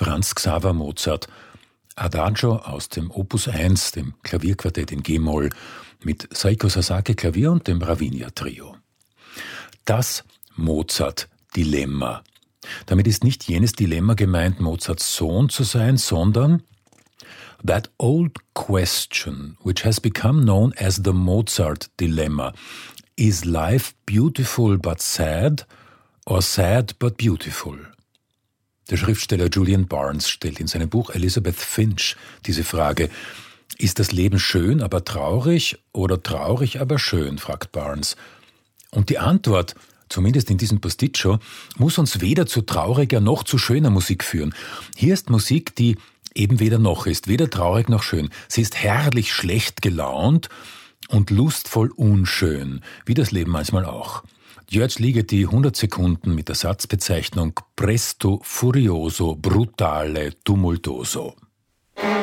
Franz Xaver Mozart. Adagio aus dem Opus 1, dem Klavierquartett in G-Moll, mit Seiko Sasaki Klavier und dem Ravinia Trio. Das Mozart-Dilemma. Damit ist nicht jenes Dilemma gemeint, Mozarts Sohn zu sein, sondern that old question, which has become known as the Mozart Dilemma. Is life beautiful but sad or sad but beautiful? Der Schriftsteller Julian Barnes stellt in seinem Buch Elizabeth Finch diese Frage. Ist das Leben schön, aber traurig oder traurig, aber schön, fragt Barnes. Und die Antwort, zumindest in diesem Pasticcio, muss uns weder zu trauriger noch zu schöner Musik führen. Hier ist Musik, die eben weder noch ist, weder traurig noch schön. Sie ist herrlich schlecht gelaunt und lustvoll unschön, wie das Leben manchmal auch. George Ligeti 100 Sekunden mit der Satzbezeichnung Presto, Furioso, Brutale, Tumultuoso.